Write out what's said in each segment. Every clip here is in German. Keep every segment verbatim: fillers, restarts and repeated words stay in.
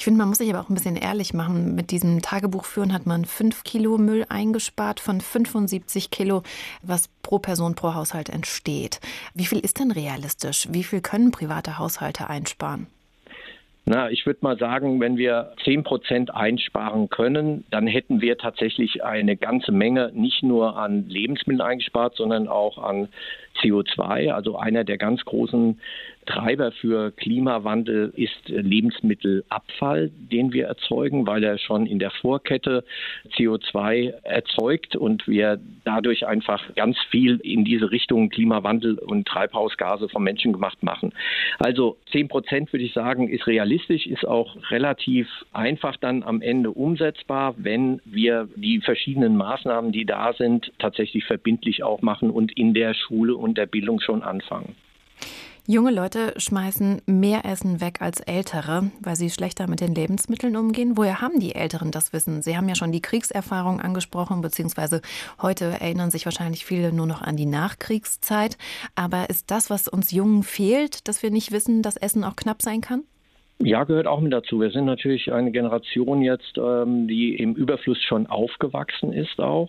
Ich finde, man muss sich aber auch ein bisschen ehrlich machen. Mit diesem Tagebuchführen hat man fünf Kilo Müll eingespart von fünfundsiebzig Kilo, was pro Person pro Haushalt entsteht. Wie viel ist denn realistisch? Wie viel können private Haushalte einsparen? Na, ich würde mal sagen, wenn wir zehn Prozent einsparen können, dann hätten wir tatsächlich eine ganze Menge nicht nur an Lebensmitteln eingespart, sondern auch an C O zwei. Also einer der ganz großen Treiber für Klimawandel ist Lebensmittelabfall, den wir erzeugen, weil er schon in der Vorkette C O zwei erzeugt und wir dadurch einfach ganz viel in diese Richtung Klimawandel und Treibhausgase vom Menschen gemacht machen. Also zehn Prozent würde ich sagen, ist realistisch, ist auch relativ einfach dann am Ende umsetzbar, wenn wir die verschiedenen Maßnahmen, die da sind, tatsächlich verbindlich auch machen und in der Schule und der Bildung schon anfangen. Junge Leute schmeißen mehr Essen weg als Ältere, weil sie schlechter mit den Lebensmitteln umgehen. Woher haben die Älteren das Wissen? Sie haben ja schon die Kriegserfahrung angesprochen, beziehungsweise heute erinnern sich wahrscheinlich viele nur noch an die Nachkriegszeit. Aber ist das, was uns Jungen fehlt, dass wir nicht wissen, dass Essen auch knapp sein kann? Ja, gehört auch mit dazu. Wir sind natürlich eine Generation jetzt, ähm, die im Überfluss schon aufgewachsen ist auch,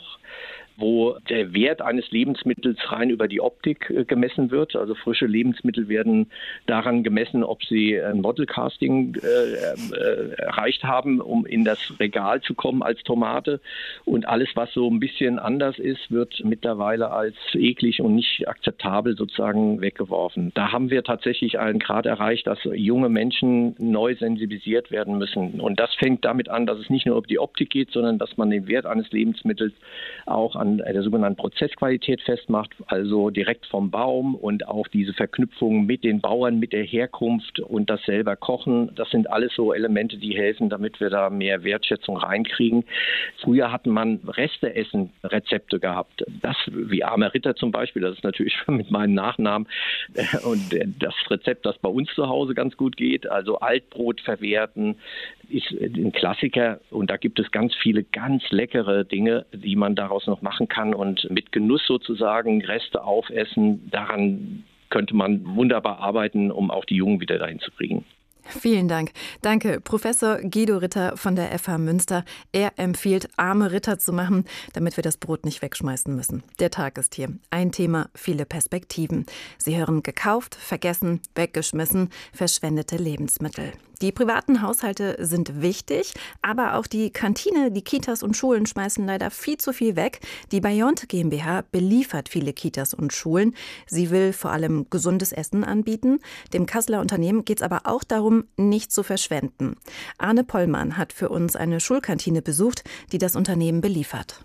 wo der Wert eines Lebensmittels rein über die Optik äh, gemessen wird. Also frische Lebensmittel werden daran gemessen, ob sie ein Modelcasting äh, äh, erreicht haben, um in das Regal zu kommen als Tomate. Und alles, was so ein bisschen anders ist, wird mittlerweile als eklig und nicht akzeptabel sozusagen weggeworfen. Da haben wir tatsächlich einen Grad erreicht, dass junge Menschen neu sensibilisiert werden müssen. Und das fängt damit an, dass es nicht nur um die Optik geht, sondern dass man den Wert eines Lebensmittels auch an der sogenannten Prozessqualität festmacht, also direkt vom Baum und auch diese Verknüpfung mit den Bauern, mit der Herkunft und das selber Kochen. Das sind alles so Elemente, die helfen, damit wir da mehr Wertschätzung reinkriegen. Früher hat man Resteessen-Rezepte gehabt. Das, wie Armer Ritter zum Beispiel, das ist natürlich mit meinem Nachnamen und das Rezept, das bei uns zu Hause ganz gut geht, also Altbrot verwerten, ist ein Klassiker und da gibt es ganz viele ganz leckere Dinge, die man daraus noch machen kann und mit Genuss sozusagen Reste aufessen, daran könnte man wunderbar arbeiten, um auch die Jungen wieder dahin zu kriegen. Vielen Dank. Danke, Professor Guido Ritter von der F H Münster. Er empfiehlt, arme Ritter zu machen, damit wir das Brot nicht wegschmeißen müssen. Der Tag ist hier. Ein Thema, viele Perspektiven. Sie hören gekauft, vergessen, weggeschmissen, verschwendete Lebensmittel. Die privaten Haushalte sind wichtig, aber auch die Kantine, die Kitas und Schulen schmeißen leider viel zu viel weg. Die Bayont GmbH beliefert viele Kitas und Schulen. Sie will vor allem gesundes Essen anbieten. Dem Kasseler Unternehmen geht es aber auch darum, nicht zu verschwenden. Arne Pollmann hat für uns eine Schulkantine besucht, die das Unternehmen beliefert.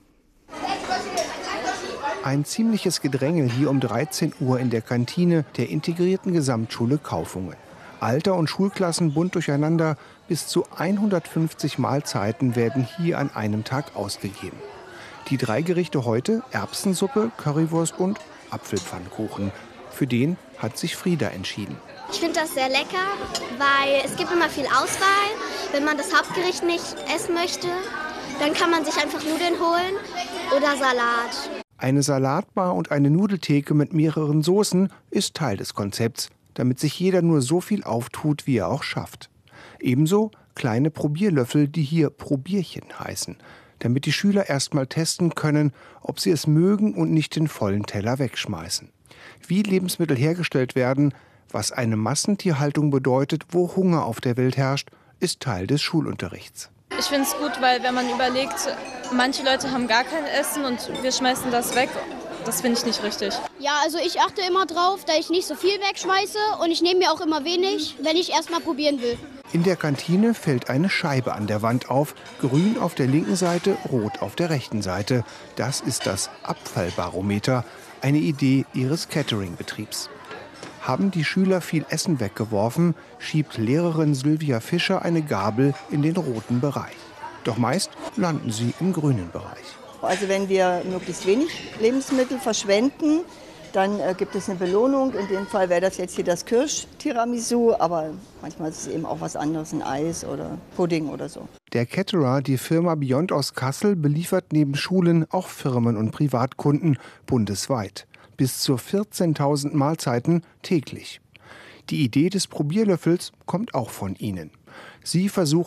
Ein ziemliches Gedrängel hier um dreizehn Uhr in der Kantine der integrierten Gesamtschule Kaufungen. Alter- und Schulklassen bunt durcheinander, bis zu hundertfünfzig Mahlzeiten werden hier an einem Tag ausgegeben. Die drei Gerichte heute: Erbsensuppe, Currywurst und Apfelpfannkuchen. Für den hat sich Frieda entschieden. Ich finde das sehr lecker, weil es gibt immer viel Auswahl. Wenn man das Hauptgericht nicht essen möchte, dann kann man sich einfach Nudeln holen oder Salat. Eine Salatbar und eine Nudeltheke mit mehreren Soßen ist Teil des Konzepts, damit sich jeder nur so viel auftut, wie er auch schafft. Ebenso kleine Probierlöffel, die hier Probierchen heißen, damit die Schüler erst mal testen können, ob sie es mögen und nicht den vollen Teller wegschmeißen. Wie Lebensmittel hergestellt werden, was eine Massentierhaltung bedeutet, wo Hunger auf der Welt herrscht, ist Teil des Schulunterrichts. Ich finde es gut, weil wenn man überlegt, manche Leute haben gar kein Essen und wir schmeißen das weg. Das finde ich nicht richtig. Ja, also ich achte immer drauf, dass ich nicht so viel wegschmeiße und ich nehme mir auch immer wenig, wenn ich erst mal probieren will. In der Kantine fällt eine Scheibe an der Wand auf, grün auf der linken Seite, rot auf der rechten Seite. Das ist das Abfallbarometer, eine Idee ihres Catering-Betriebs. Haben die Schüler viel Essen weggeworfen, schiebt Lehrerin Sylvia Fischer eine Gabel in den roten Bereich. Doch meist landen sie im grünen Bereich. Also wenn wir möglichst wenig Lebensmittel verschwenden, dann äh, gibt es eine Belohnung. In dem Fall wäre das jetzt hier das Kirsch-Tiramisu, aber manchmal ist es eben auch was anderes, ein Eis oder Pudding oder so. Der Caterer, die Firma Beyond aus Kassel, beliefert neben Schulen auch Firmen und Privatkunden bundesweit. Bis zu vierzehntausend Mahlzeiten täglich. Die Idee des Probierlöffels kommt auch von ihnen. Sie versuchen